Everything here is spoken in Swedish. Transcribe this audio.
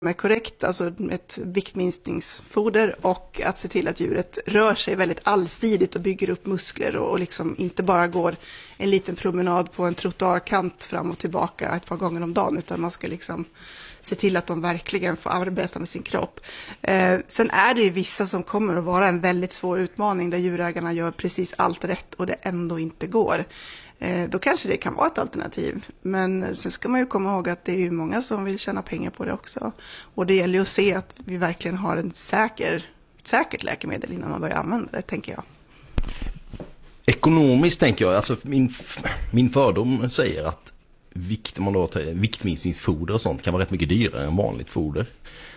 med korrekt, alltså ett viktminskningsfoder, och att se till att djuret rör sig väldigt allsidigt och bygger upp muskler och liksom inte bara går en liten promenad på en trottoarkant fram och tillbaka ett par gånger om dagen, utan man ska liksom se till att de verkligen får arbeta med sin kropp. Sen är det ju vissa som kommer att vara en väldigt svår utmaning där djurägarna gör precis allt rätt och det ändå inte går. Då kanske det kan vara ett alternativ. Men sen ska man ju komma ihåg att det är ju många som vill tjäna pengar på det också. Och det gäller ju att se att vi verkligen har en säkert läkemedel innan man börjar använda det, tänker jag. Ekonomiskt tänker jag, alltså min fördom säger att viktminskningsfoder och sånt kan vara rätt mycket dyrare än vanligt foder.